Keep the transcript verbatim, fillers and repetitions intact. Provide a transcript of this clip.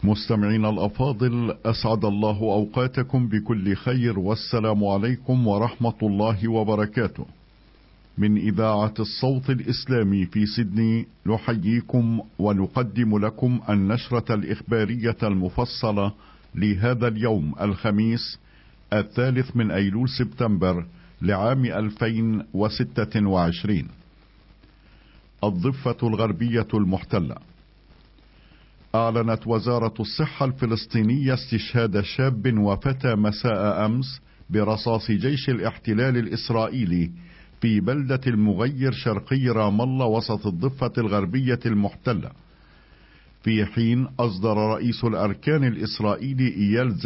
مستمعينا الأفاضل، أسعد الله أوقاتكم بكل خير، والسلام عليكم ورحمة الله وبركاته. من إذاعة الصوت الإسلامي في سيدني نحييكم ونقدم لكم النشرة الإخبارية المفصلة لهذا اليوم الخميس الثالث من أيلول سبتمبر لعام ألفين وستة وعشرين. الضفة الغربية المحتلة. أعلنت وزارة الصحة الفلسطينية استشهاد شاب وفتى مساء أمس برصاص جيش الاحتلال الإسرائيلي في بلدة المغير شرقي رام الله وسط الضفة الغربية المحتلة، في حين أصدر رئيس الأركان الإسرائيلي إيال